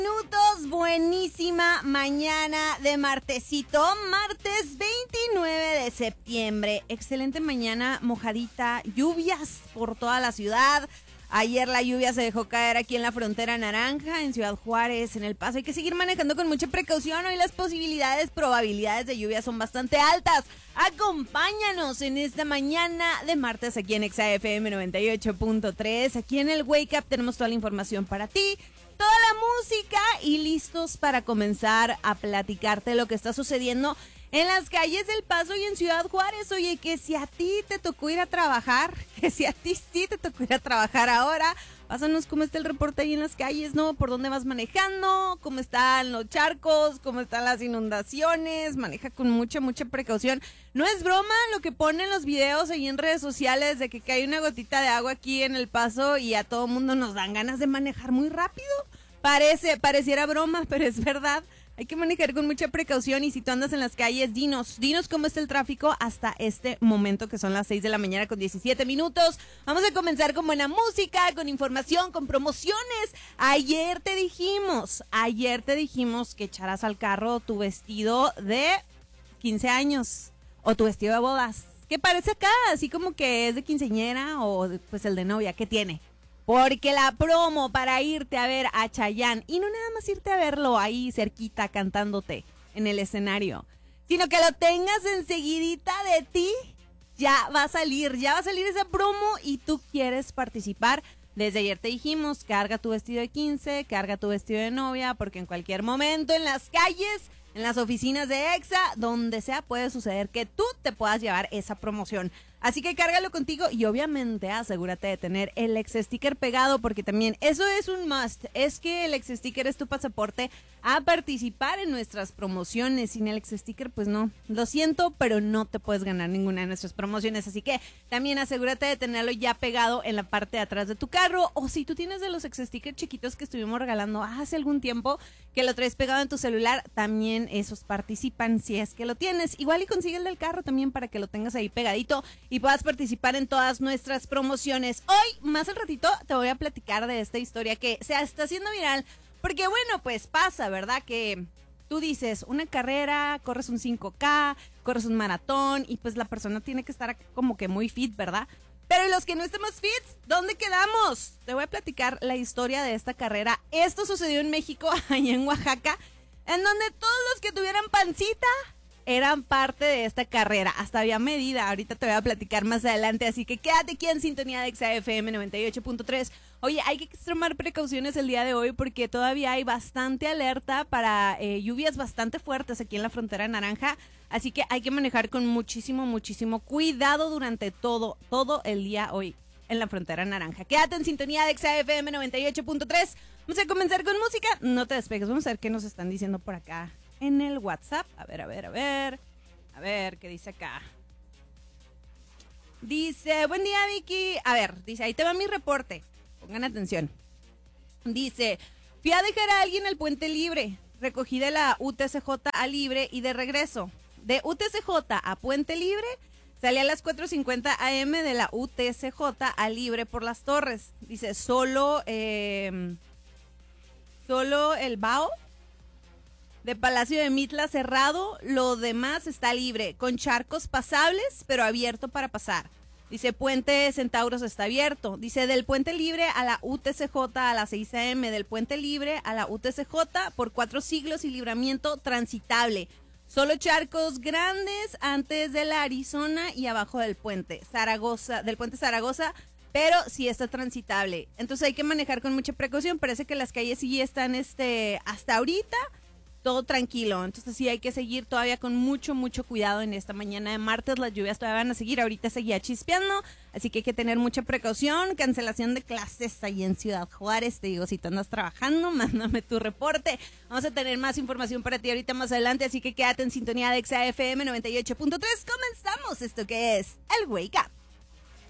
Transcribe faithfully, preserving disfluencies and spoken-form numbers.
Minutos, buenísima mañana de martesito, martes veintinueve de septiembre. Excelente mañana, mojadita, lluvias por toda la ciudad. Ayer la lluvia se dejó caer aquí en la frontera naranja, en Ciudad Juárez, en El Paso. Hay que seguir manejando con mucha precaución. Hoy las posibilidades, probabilidades de lluvia son bastante altas. Acompáñanos en esta mañana de martes aquí en Exa F M noventa y ocho punto tres. Aquí en el Wake Up tenemos toda la información para ti, toda la música y listos para comenzar a platicarte lo que está sucediendo en las calles del Paso y en Ciudad Juárez. Oye, que si a ti te tocó ir a trabajar, que si a ti sí te tocó ir a trabajar ahora, pásanos cómo está el reporte ahí en las calles, ¿no? ¿Por dónde vas manejando? ¿Cómo están los charcos? ¿Cómo están las inundaciones? Maneja con mucha, mucha precaución. No es broma lo que ponen los videos ahí en redes sociales de que cae una gotita de agua aquí en El Paso y a todo mundo nos dan ganas de manejar muy rápido. Parece, pareciera broma, pero es verdad. Hay que manejar con mucha precaución y si tú andas en las calles, dinos, dinos cómo está el tráfico hasta este momento que son las seis de la mañana con diecisiete minutos. Vamos a comenzar con buena música, con información, con promociones. Ayer te dijimos, ayer te dijimos que echaras al carro tu vestido de quince años o tu vestido de bodas. ¿Qué parece acá? Así como que es de quinceañera o pues el de novia, ¿qué tiene? Porque la promo para irte a ver a Chayanne, y no nada más irte a verlo ahí cerquita cantándote en el escenario, sino que lo tengas enseguidita de ti, ya va a salir, ya va a salir esa promo y tú quieres participar. Desde ayer te dijimos, carga tu vestido de quince, carga tu vestido de novia, porque en cualquier momento en las calles, en las oficinas de Exa, donde sea, puede suceder que tú te puedas llevar esa promoción. Así que cárgalo contigo y obviamente asegúrate de tener el ex sticker pegado, porque también eso es un must. Es que el ex sticker es tu pasaporte a participar en nuestras promociones. Sin el ex sticker, pues no, lo siento, pero no te puedes ganar ninguna de nuestras promociones. Así que también asegúrate de tenerlo ya pegado en la parte de atrás de tu carro. O si tú tienes de los ex stickers chiquitos que estuvimos regalando hace algún tiempo, que lo traes pegado en tu celular, también esos participan si es que lo tienes. Igual y consigue el del carro también para que lo tengas ahí pegadito y puedas participar en todas nuestras promociones. Hoy, más al ratito, te voy a platicar de esta historia que se está haciendo viral, porque bueno, pues pasa, ¿verdad? Que tú dices, una carrera, corres un cinco K, corres un maratón, y pues la persona tiene que estar como que muy fit, ¿verdad? Pero los que no estamos fit, ¿dónde quedamos? Te voy a platicar la historia de esta carrera. Esto sucedió en México, allá en Oaxaca, en donde todos los que tuvieran pancita eran parte de esta carrera. Hasta había medida, ahorita te voy a platicar más adelante, así que quédate aquí en sintonía de Exa F M noventa y ocho punto tres. Oye, hay que extremar precauciones el día de hoy porque todavía hay bastante alerta para eh, lluvias bastante fuertes aquí en la frontera naranja, así que hay que manejar con muchísimo, muchísimo cuidado durante todo, todo el día hoy en la frontera naranja. Quédate en sintonía de Exa F M noventa y ocho punto tres. Vamos a comenzar con música, no te despegues, vamos a ver qué nos están diciendo por acá en el WhatsApp. A ver, a ver, a ver. A ver, ¿qué dice acá? Dice, buen día, Vicky. A ver, dice, ahí te va mi reporte. Pongan atención. Dice, fui a dejar a alguien el Puente Libre. Recogí de la U T C J a Libre y de regreso. De U T C J a Puente Libre, salí a las cuatro cincuenta A M de la U T C J a Libre por Las Torres. Dice, solo, eh, solo el B A O de Palacio de Mitla cerrado, lo demás está libre, con charcos pasables, pero abierto para pasar. Dice, Puente Centauros está abierto. Dice, del Puente Libre a la U T C J a las seis A M, del Puente Libre a la U T C J por cuatro siglos y libramiento transitable. Solo charcos grandes antes de la Arizona y abajo del puente Zaragoza, del Puente Zaragoza, pero sí está transitable. Entonces hay que manejar con mucha precaución. Parece que las calles sí están, este, hasta ahorita, todo tranquilo. Entonces sí hay que seguir todavía con mucho, mucho cuidado en esta mañana de martes. Las lluvias todavía van a seguir. Ahorita seguía chispeando, así que hay que tener mucha precaución. Cancelación de clases ahí en Ciudad Juárez. Te digo, si tú andas trabajando, mándame tu reporte. Vamos a tener más información para ti ahorita más adelante, así que quédate en sintonía de Exa F M noventa y ocho punto tres. Comenzamos esto que es el Wake Up.